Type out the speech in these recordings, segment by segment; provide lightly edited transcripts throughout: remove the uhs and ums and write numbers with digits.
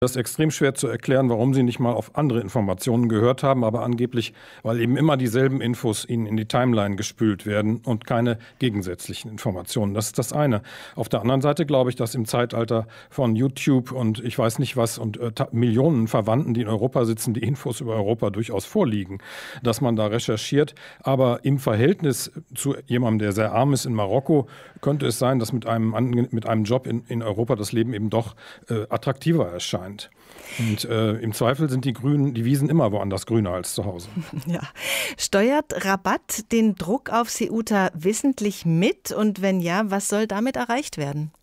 Das ist extrem schwer zu erklären, warum sie nicht mal auf andere Informationen gehört haben, aber angeblich, weil eben immer dieselben Infos ihnen in die Timeline gespült werden und keine gegensätzlichen Informationen. Das ist das eine. Auf der anderen Seite glaube ich, dass im Zeitalter von YouTube und ich weiß nicht was und Millionen Verwandten, die in Europa sitzen, die Infos über Europa durchaus vorliegen, dass man da recherchiert. Aber im Verhältnis zu jemandem, der sehr arm ist in Marokko, könnte es sein, dass mit einem Job in Europa das Leben eben doch attraktiver erscheint. Und im Zweifel sind die Wiesen immer woanders grüner als zu Hause. Ja. Steuert Rabat den Druck auf Ceuta wissentlich mit? Und wenn ja, was soll damit erreicht werden?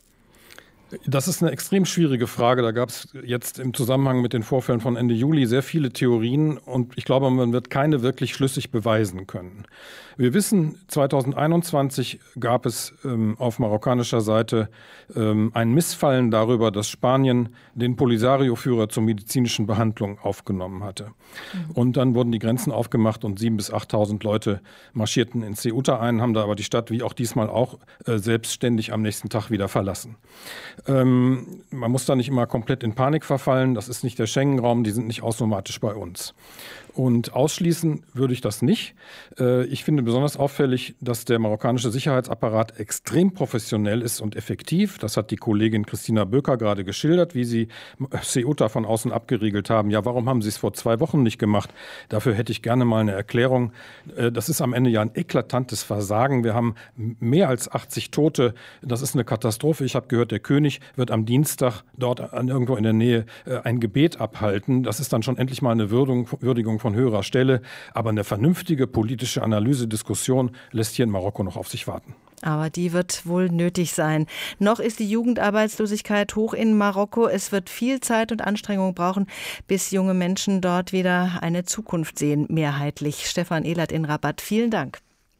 Das ist eine extrem schwierige Frage. Da gab es jetzt im Zusammenhang mit den Vorfällen von Ende Juli sehr viele Theorien und ich glaube, man wird keine wirklich schlüssig beweisen können. Wir wissen, 2021 gab es auf marokkanischer Seite ein Missfallen darüber, dass Spanien den Polisario-Führer zur medizinischen Behandlung aufgenommen hatte. Und dann wurden die Grenzen aufgemacht und 7.000 bis 8.000 Leute marschierten in Ceuta ein, haben da aber die Stadt, wie auch diesmal auch, selbstständig am nächsten Tag wieder verlassen. Man muss da nicht immer komplett in Panik verfallen. Das ist nicht der Schengen-Raum, die sind nicht automatisch bei uns. Und ausschließen würde ich das nicht. Ich finde besonders auffällig, dass der marokkanische Sicherheitsapparat extrem professionell ist und effektiv. Das hat die Kollegin Christina Böker gerade geschildert, wie sie Ceuta von außen abgeriegelt haben. Ja, warum haben sie es vor 2 Wochen nicht gemacht? Dafür hätte ich gerne mal eine Erklärung. Das ist am Ende ja ein eklatantes Versagen. Wir haben mehr als 80 Tote. Das ist eine Katastrophe. Ich habe gehört, der König wird am Dienstag dort irgendwo in der Nähe ein Gebet abhalten. Das ist dann schon endlich mal eine Würdigung von höherer Stelle. Aber eine vernünftige politische Analyse, Diskussion lässt hier in Marokko noch auf sich warten. Aber die wird wohl nötig sein. Noch ist die Jugendarbeitslosigkeit hoch in Marokko. Es wird viel Zeit und Anstrengung brauchen, bis junge Menschen dort wieder eine Zukunft sehen, mehrheitlich. Stefan Ehlert in Rabat, vielen Dank.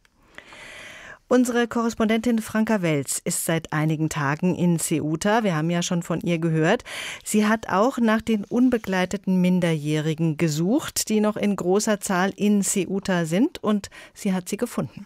Unsere Korrespondentin Franka Welz ist seit einigen Tagen in Ceuta. Wir haben ja schon von ihr gehört. Sie hat auch nach den unbegleiteten Minderjährigen gesucht, die noch in großer Zahl in Ceuta sind. Und sie hat sie gefunden.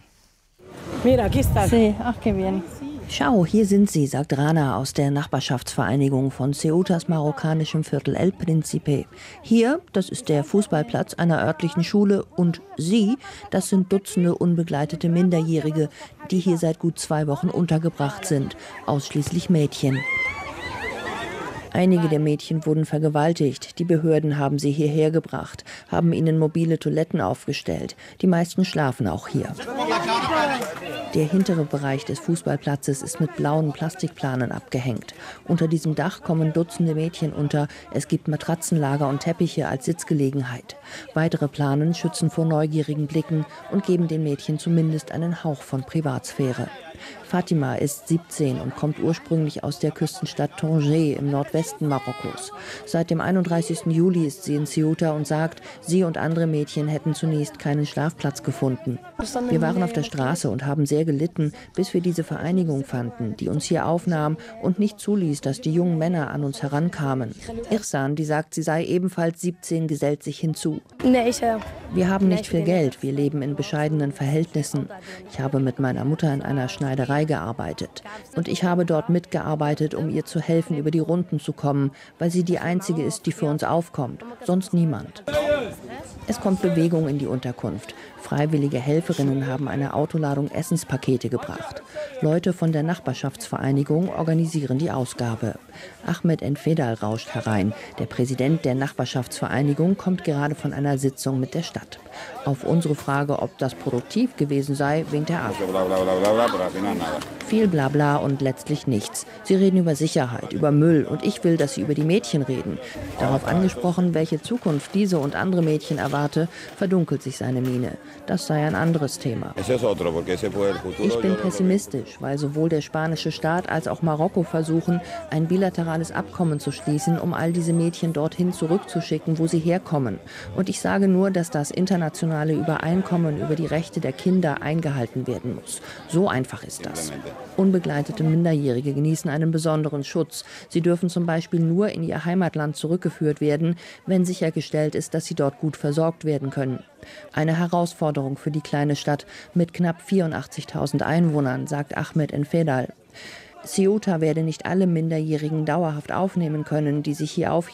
Schau, hier sind sie, sagt Rana aus der Nachbarschaftsvereinigung von Ceutas marokkanischem Viertel El Príncipe. Hier, das ist der Fußballplatz einer örtlichen Schule und sie, das sind Dutzende unbegleitete Minderjährige, die hier seit gut 2 Wochen untergebracht sind, ausschließlich Mädchen. Einige der Mädchen wurden vergewaltigt. Die Behörden haben sie hierher gebracht, haben ihnen mobile Toiletten aufgestellt. Die meisten schlafen auch hier. Der hintere Bereich des Fußballplatzes ist mit blauen Plastikplanen abgehängt. Unter diesem Dach kommen Dutzende Mädchen unter. Es gibt Matratzenlager und Teppiche als Sitzgelegenheit. Weitere Planen schützen vor neugierigen Blicken und geben den Mädchen zumindest einen Hauch von Privatsphäre. Fatima ist 17 und kommt ursprünglich aus der Küstenstadt Tanger im Nordwesten Marokkos. Seit dem 31. Juli ist sie in Ceuta und sagt, sie und andere Mädchen hätten zunächst keinen Schlafplatz gefunden. Wir waren auf der Straße und haben sehr gelitten, bis wir diese Vereinigung fanden, die uns hier aufnahm und nicht zuließ, dass die jungen Männer an uns herankamen. Irsan, die sagt, sie sei ebenfalls 17, gesellt sich hinzu. Wir haben nicht viel Geld, wir leben in bescheidenen Verhältnissen. Ich habe mit meiner Mutter in einer Schneiderei gearbeitet. Und ich habe dort mitgearbeitet, um ihr zu helfen, über die Runden zu kommen, weil sie die einzige ist, die für uns aufkommt. Sonst niemand. Es kommt Bewegung in die Unterkunft. Freiwillige Helferinnen haben eine Autoladung Essenspakete gebracht. Leute von der Nachbarschaftsvereinigung organisieren die Ausgabe. Ahmed Enfedal rauscht herein. Der Präsident der Nachbarschaftsvereinigung kommt gerade von einer Sitzung mit der Stadt. Auf unsere Frage, ob das produktiv gewesen sei, winkt er ab. Viel Blabla und letztlich nichts. Sie reden über Sicherheit, über Müll und ich will, dass sie über die Mädchen reden. Darauf angesprochen, welche Zukunft diese und andere Mädchen erwarte, verdunkelt sich seine Miene. Das sei ein anderes Thema. Ich bin pessimistisch, weil sowohl der spanische Staat als auch Marokko versuchen, ein bilaterales Abkommen zu schließen, um all diese Mädchen dorthin zurückzuschicken, wo sie herkommen. Und ich sage nur, dass das internationale Übereinkommen über die Rechte der Kinder eingehalten werden muss. So einfach ist das. Unbegleitete Minderjährige genießen einen besonderen Schutz. Sie dürfen zum Beispiel nur in ihr Heimatland zurückgeführt werden, wenn sichergestellt ist, dass sie dort gut versorgt werden können. Eine Herausforderung für die kleine Stadt mit knapp 84.000 Einwohnern, sagt Ahmed Enfedal. Ceuta werde nicht alle Minderjährigen dauerhaft aufnehmen können, die sich hier aufhielten.